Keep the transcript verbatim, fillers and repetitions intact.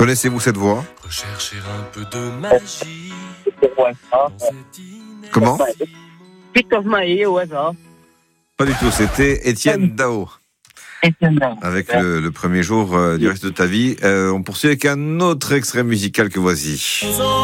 Connaissez-vous cette voix? Rechercher un peu de magie. Comment? Pick of my au hasard. Pas du tout, c'était Étienne Dao. Avec le, le premier jour euh, du reste de ta vie. Euh, on poursuit avec un autre extrait musical que voici.